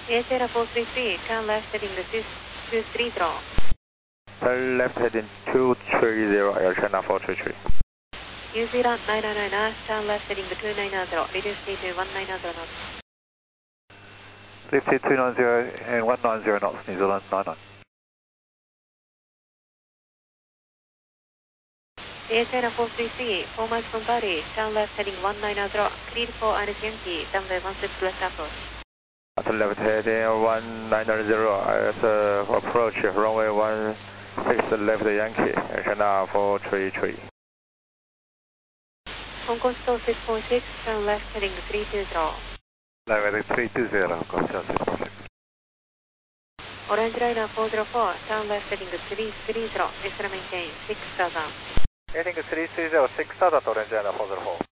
AS Era 433, turn left heading 230. Turn left heading 230, Air China 433. New Zealand 999, turn left heading 290, reduce speed to 190 knots. Lift 290 and 190 knots, New Zealand 99. AS Era 433, 4 miles from Bali, turn left heading 190, cleared for Iris Yankee, runway 16 left approach. Turn left heading 190, as approach runway 16 left Yankee, Air China 433. Hong Kong Store 646, turn left heading 320. Left heading 320, Hong Kong Store 646. Orange Liner 404, turn left heading 330, extra maintain 6000. Heading 330, 6000, Orange Liner 404.